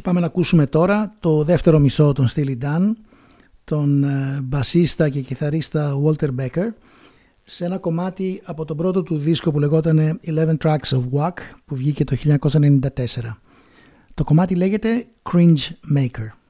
πάμε να ακούσουμε τώρα το δεύτερο μισό των Steely Dan, τον μπασίστα και κιθαρίστα Walter Becker, σε ένα κομμάτι από τον πρώτο του δίσκο που λεγόταν 11 Tracks of Wack, που βγήκε το 1994. Το κομμάτι λέγεται Cringe Maker.